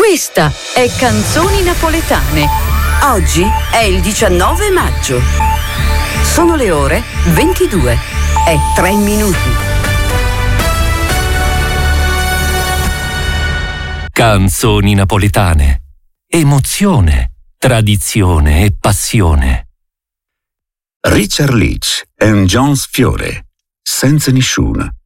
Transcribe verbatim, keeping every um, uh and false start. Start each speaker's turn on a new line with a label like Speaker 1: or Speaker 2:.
Speaker 1: Questa è Canzoni Napoletane. Oggi è il diciannove maggio. Sono le ore ventidue e tre minuti.
Speaker 2: Canzoni napoletane. Emozione, tradizione e passione.
Speaker 3: Richard Leach e Jones Fiore, Senza Nessuno.